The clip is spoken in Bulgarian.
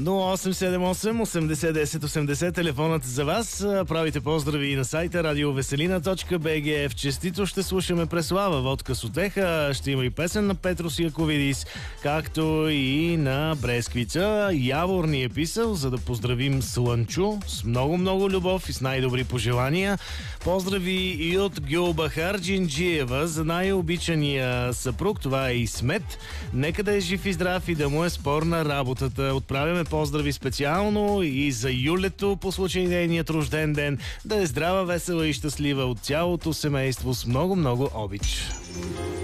0878 80 10 80, телефонът за вас. Правите поздрави и на сайта radioveselina.bg. В честито ще слушаме Преслава, водка с утеха. Ще има и песен на Петрос Яковидис, както и на Бресквица. Явор ни е писал, за да поздравим Слънчо с много любов и с най-добри пожелания. Поздрави и от Гюлбахар Джинджиева за най-обичания съпруг. Това е Исмет. Нека да е жив и здрав и да му е спорна работата. Отправяме поздрави специално и за Юлето по случай нейният рожден ден. Да е здрава, весела и щастлива от цялото семейство с много обич.